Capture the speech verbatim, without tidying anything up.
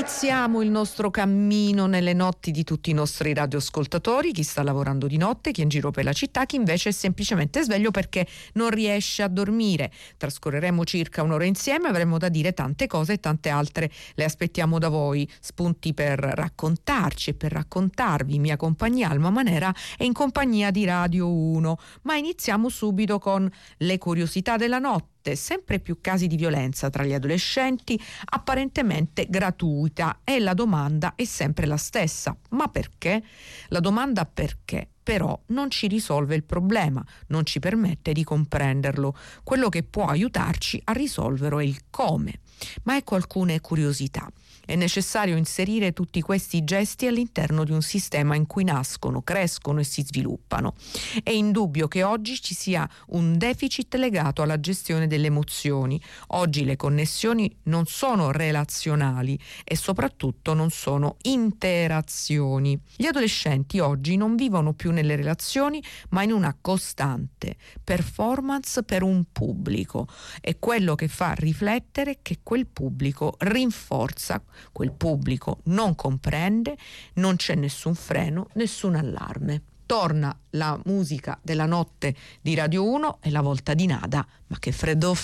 Iniziamo il nostro cammino nelle notti di tutti i nostri radioascoltatori, chi sta lavorando di notte, chi è in giro per la città, chi invece è semplicemente sveglio perché non riesce a dormire. Trascorreremo circa un'ora insieme, avremo da dire tante cose e tante altre le aspettiamo da voi, spunti per raccontarci e per raccontarvi. Mia compagnia Alma Manera è in compagnia di Radio uno, ma iniziamo subito con le curiosità della notte. Sempre più casi di violenza tra gli adolescenti, apparentemente gratuita, e la domanda è sempre la stessa: ma perché? La domanda perché però non ci risolve il problema, non ci permette di comprenderlo. Quello che può aiutarci a risolverlo è il come. Ma ecco alcune curiosità. È necessario inserire tutti questi gesti all'interno di un sistema in cui nascono, crescono e si sviluppano. È indubbio che oggi ci sia un deficit legato alla gestione delle emozioni. Oggi le connessioni non sono relazionali e soprattutto non sono interazioni. Gli adolescenti oggi non vivono più nelle relazioni, ma in una costante performance per un pubblico. È quello che fa riflettere che quel pubblico rinforza, quel pubblico non comprende, non c'è nessun freno, nessun allarme. Torna la musica della notte di Radio uno, è la volta di Nada, ma che freddo